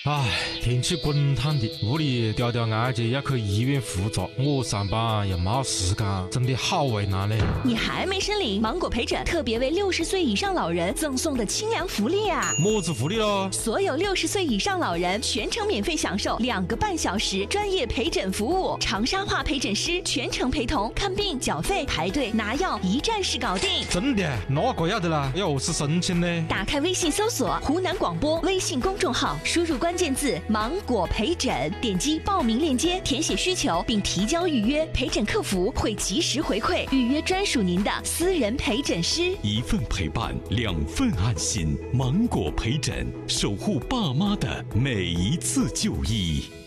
唉，天气滚烫的，屋里吊吊案件要去医院复查，我上班又没时间，真的好为难嘞。 你还没申领芒果陪诊特别为60岁以上老人赠送的清凉福利啊！ 么子福利咯？ 所有60岁以上老人全程免费享受2个半小时专业陪诊服务，长沙话陪诊师全程陪同，看病、缴费、排队、拿药，一站式搞定。 真的？那个要得啦，要何是申请呢？ 打开微信搜索湖南广播微信公众号，输入关键字芒果陪诊，点击报名链接，填写需求并提交预约，陪诊客服会及时回馈，预约专属您的私人陪诊师。 一份陪伴，2份安心。芒果陪诊，守护爸妈的每一次就医。